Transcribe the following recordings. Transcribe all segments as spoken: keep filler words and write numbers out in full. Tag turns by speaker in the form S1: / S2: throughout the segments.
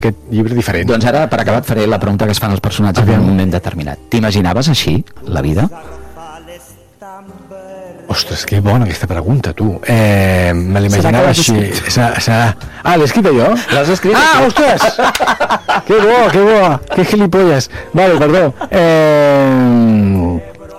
S1: aquest llibre diferent.
S2: Doncs ara, per acabar, et faré la pregunta que es fan els personatges en un moment determinat. T'imaginaves així, la vida?
S1: Ostres, que bona aquesta pregunta, tu. Eh, me l'imaginava així. Serà, serà... Ah, l'he escrit jo?
S2: L'has escrit?
S1: Ah, ostres! Que bo, que bo, que gilipolles. Vale, perdó. Eh,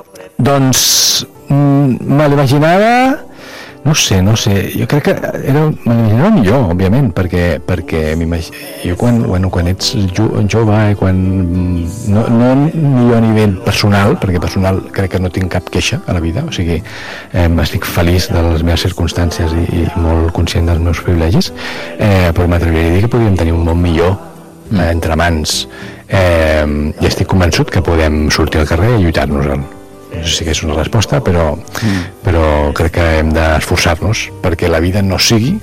S1: doncs, me l'imaginava... No sé, no sé, jo crec que era, me l'imaginava millor, òbviament, perquè, perquè jo quan, bueno, quan ets jo, jove i quan no, no millor a nivell personal, perquè personal crec que no tinc cap queixa a la vida, o sigui, eh, estic feliç de les meves circumstàncies i, i molt conscient dels meus privilegis, eh, però m'atreviria a dir que podríem tenir un món millor eh, entre mans, eh, i estic convençut que podem sortir al carrer i lluitar-nos-en. No sé si és una resposta, però, mm. però crec que hem d'esforçar-nos perquè la vida no sigui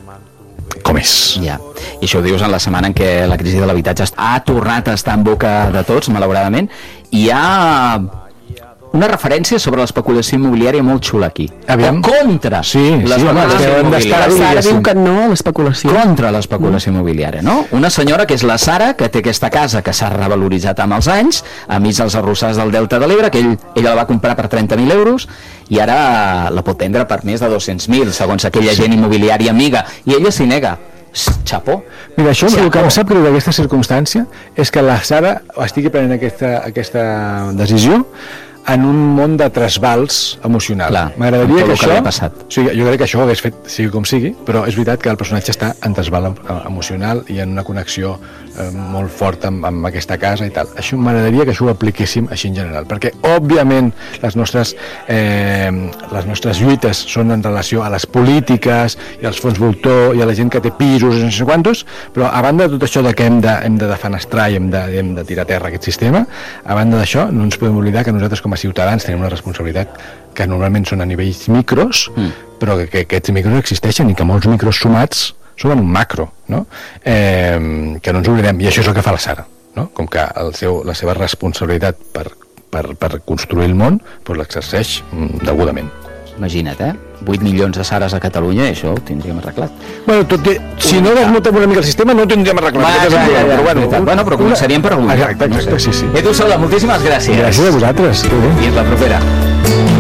S1: com és.
S2: Ja. I això ho dius en la setmana en què la crisi de l'habitatge ha tornat a estar en boca de tots, malauradament. Hi ha una referència sobre l'especulació immobiliària molt xula aquí.
S1: Aviam.
S2: O contra
S1: sí,
S2: l'especulació
S1: sí,
S2: immobiliària.
S3: La Sara diu que no a l'especulació.
S2: Contra l'especulació mm. immobiliària, no? Una senyora que és la Sara, que té aquesta casa que s'ha revaloritzat amb els anys, a mig dels arrossars del Delta de l'Ebre, que ell, ella la va comprar per trenta mil euros i ara la pot vendre per més de dos-cents mil, segons aquella sí. gent immobiliària amiga, i ella s'hi nega. Xapó.
S1: Mira, això Xapó. El que em sap greu d'aquesta circumstància és que la Sara estigui prenent aquesta, aquesta decisió en un món de trasbals emocional. M'agradaria que, que això... O sigui, jo crec que això ho hagués fet sigui com sigui, però és veritat que el personatge està en trasbal emocional i en una connexió eh, molt forta amb, amb aquesta casa i tal. Això m'agradaria que això ho apliquéssim així en general, perquè òbviament les nostres, eh, les nostres lluites són en relació a les polítiques i als fons voltor i a la gent que té pisos i no sé quantos, però a banda de tot això de que hem de, hem de defenestrar i hem de, hem de tirar a terra aquest sistema, a banda d'això no ens podem oblidar que nosaltres com a ciutadans tenim una responsabilitat que normalment són a nivells micros, mm. però que, que aquests micros existeixen i que molts micros sumats són un macro, no? Eh, que no ens oblidem, i això és el que fa la Sara, no? Com que el seu, la seva responsabilitat per, per, per construir el món doncs l'exerceix mm, degudament.
S2: Imagina't, eh? vuit milions de Sares a Catalunya i això ho tindríem arreglat.
S1: Bueno, tot i, si no desmuntem una mica el sistema no ho tindríem arreglat.
S2: Va, ja, ja, ja, ja, però, bueno, bueno, però començaríem per algun.
S1: Exacte, exacte, no sé. sí, sí.
S2: Edu Sola, moltíssimes gràcies.
S1: Gràcies a vosaltres.
S2: I la propera.